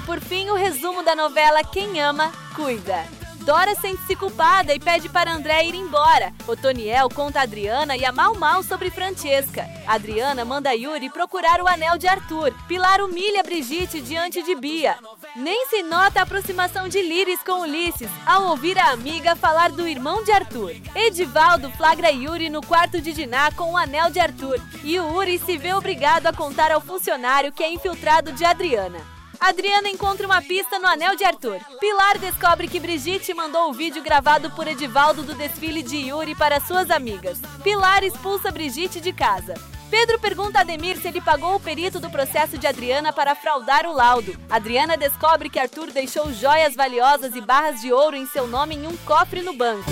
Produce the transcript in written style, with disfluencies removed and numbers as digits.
por fim, o resumo da novela Quem Ama, Cuida. Dora sente-se culpada e pede para André ir embora. Otoniel conta a Adriana e a Mau sobre Francesca. Adriana manda Yuri procurar o anel de Arthur. Pilar humilha Brigitte diante de Bia. Nem se nota a aproximação de Liris com Ulisses ao ouvir a amiga falar do irmão de Arthur. Edivaldo flagra Yuri no quarto de Diná com o anel de Arthur. E o Uri se vê obrigado a contar ao funcionário que é infiltrado de Adriana. Adriana encontra uma pista no anel de Arthur. Pilar descobre que Brigitte mandou o vídeo gravado por Edivaldo do desfile de Yuri para suas amigas. Pilar expulsa Brigitte de casa. Pedro pergunta a Ademir se ele pagou o perito do processo de Adriana para fraudar o laudo. Adriana descobre que Arthur deixou joias valiosas e barras de ouro em seu nome em um cofre no banco.